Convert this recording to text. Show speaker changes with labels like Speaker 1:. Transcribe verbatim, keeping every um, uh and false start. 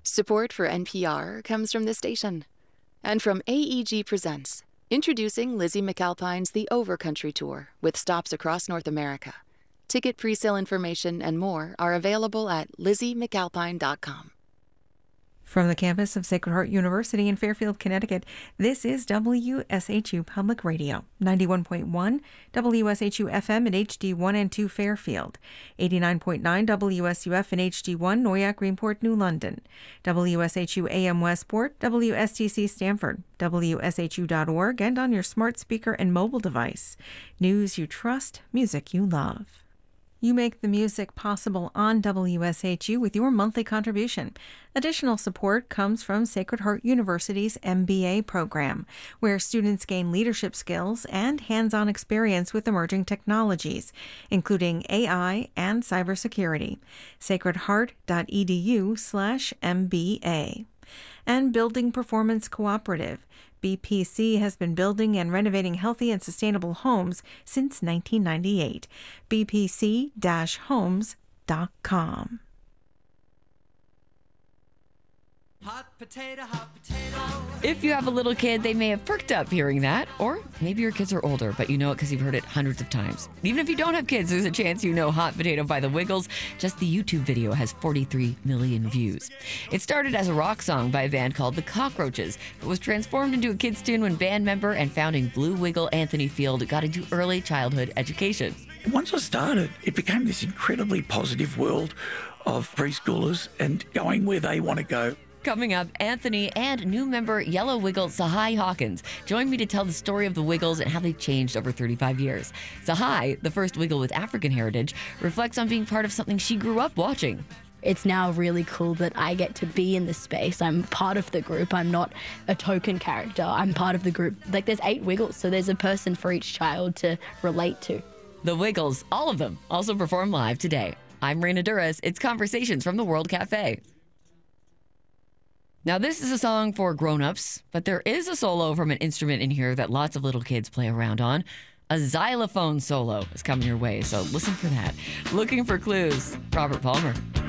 Speaker 1: Support for N P R comes from this station and from A E G Presents, introducing Lizzie McAlpine's The Overcountry Tour with stops across North America. Ticket presale information and more are available at lizzie mcalpine dot com.
Speaker 2: From the campus of Sacred Heart University in Fairfield, Connecticut, this is W S H U Public Radio, ninety-one point one W S H U F M at H D one and two Fairfield, eighty-nine point nine W S U F and H D one Noyak, Greenport, New London, W S H U A M Westport, W S T C Stamford, W S H U dot org, and on your smart speaker and mobile device. News you trust, music you love. You make the music possible on W S H U with your monthly contribution. Additional support comes from Sacred Heart University's M B A program, where students gain leadership skills and hands-on experience with emerging technologies, including A I and cybersecurity. sacredheart.edu slash MBA. And Building Performance Cooperative. B P C has been building and renovating healthy and sustainable homes since nineteen ninety-eight. b p c dash homes dot com.
Speaker 3: Hot potato, hot potato.
Speaker 4: If you have a little kid, they may have perked up hearing that. Or maybe your kids are older, but you know it because you've heard it hundreds of times. Even if you don't have kids, there's a chance you know Hot Potato by the Wiggles. Just the YouTube video has forty-three million views. It started as a rock song by a band called The Cockroaches, but was transformed into a kids' tune when band member and founding Blue Wiggle Anthony Field got into early childhood education.
Speaker 5: Once I started, it became this incredibly positive world of preschoolers and going where they want to go.
Speaker 4: Coming up, Anthony and new member Yellow Wiggle Sahai Hawkins join me to tell the story of the Wiggles and how they changed over thirty-five years. Sahai, the first Wiggle with African heritage, reflects on being part of something she grew up watching.
Speaker 6: It's now really cool that I get to be in the space. I'm part of the group. I'm not a token character. I'm part of the group. Like, there's eight Wiggles, so there's a person for each child to relate to.
Speaker 4: The Wiggles, all of them, also perform live today. I'm Raina Duras. It's Conversations from the World Cafe. Now, this is a song for grown-ups, but there is a solo from an instrument in here that lots of little kids play around on. A xylophone solo is coming your way, so listen for that. Looking for clues, Robert Palmer.